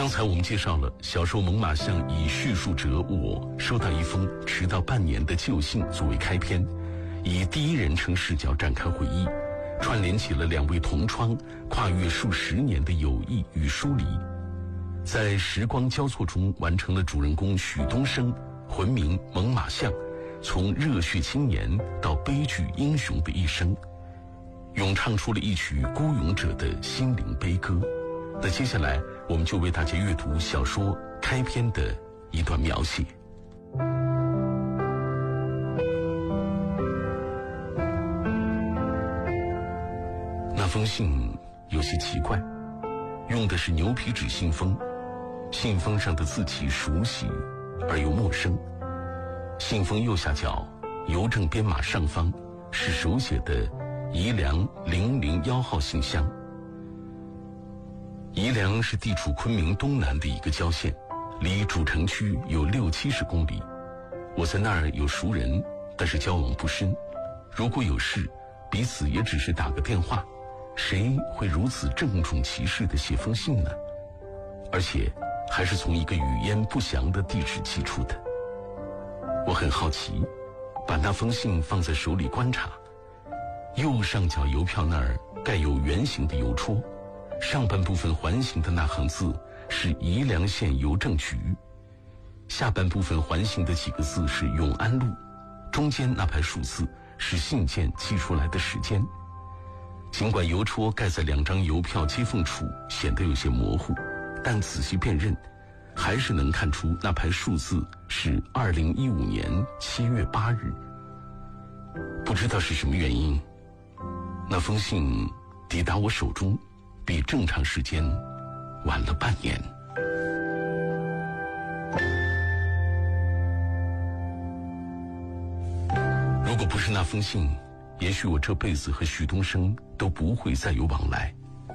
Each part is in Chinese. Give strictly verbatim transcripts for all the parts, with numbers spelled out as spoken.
刚才我们介绍了小说《猛犸象》以叙述者我收到一封迟到半年的旧信作为开篇，以第一人称视角展开回忆，串联起了两位同窗跨越数十年的友谊与疏离，在时光交错中完成了主人公许东升魂名猛犸象从热血青年到悲剧英雄的一生，咏唱出了一曲孤勇者的心灵悲歌。那接下来我们就为大家阅读小说开篇的一段描写。那封信有些奇怪，用的是牛皮纸信封，信封上的字体熟悉而又陌生。信封右下角邮政编码上方是手写的宜良零零一号信箱。宜良是地处昆明东南的一个郊县，离主城区有六七十公里。我在那儿有熟人，但是交往不深。如果有事，彼此也只是打个电话，谁会如此郑重其事地写封信呢？而且还是从一个语焉不详的地址寄出的。我很好奇，把那封信放在手里观察。右上角邮票那儿盖有圆形的邮戳，上半部分环形的那行字是宜良县邮政局，下半部分环形的几个字是永安路，中间那排数字是信件寄出来的时间。尽管邮戳盖在两张邮票接缝处显得有些模糊，但仔细辨认还是能看出那排数字是二零一五年七月八日。不知道是什么原因，那封信抵达我手中比正常时间晚了半年。如果不是那封信，也许我这辈子和许东升都不会再有往来。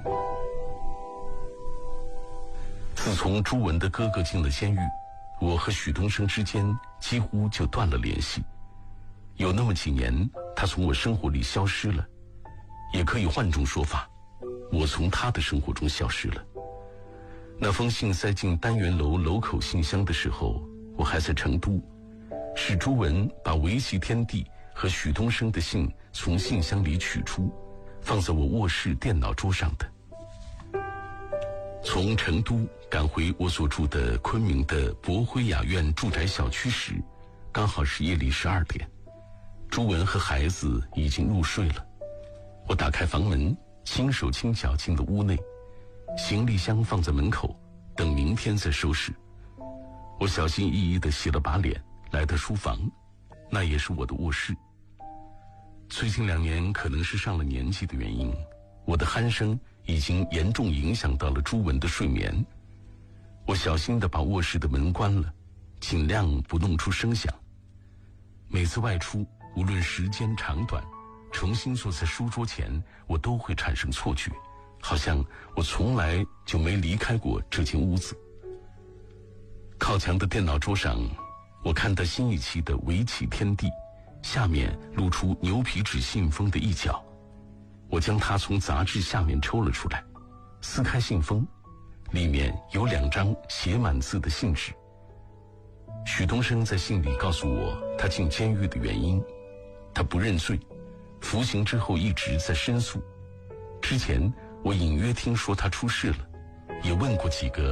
自从朱文的哥哥进了监狱，我和许东升之间几乎就断了联系。有那么几年，他从我生活里消失了，也可以换种说法，我从他的生活中消失了。那封信塞进单元楼楼口信箱的时候，我还在成都，是朱文把围棋天地和许东升的信从信箱里取出，放在我卧室电脑桌上的。从成都赶回我所住的昆明的博辉雅苑住宅小区时，刚好是夜里十二点，朱文和孩子已经入睡了。我打开房门，轻手轻脚进了屋内，行李箱放在门口，等明天再收拾。我小心翼翼地洗了把脸，来到书房，那也是我的卧室。最近两年可能是上了年纪的原因，我的鼾声已经严重影响到了朱文的睡眠。我小心地把卧室的门关了，尽量不弄出声响。每次外出，无论时间长短，重新坐在书桌前，我都会产生错觉，好像我从来就没离开过这间屋子。靠墙的电脑桌上，我看到新一期的围棋天地，下面露出牛皮纸信封的一角。我将它从杂志下面抽了出来，撕开信封，里面有两张写满字的信纸。许东升在信里告诉我他进监狱的原因，他不认罪，服刑之后一直在申诉。之前我隐约听说他出事了，也问过几个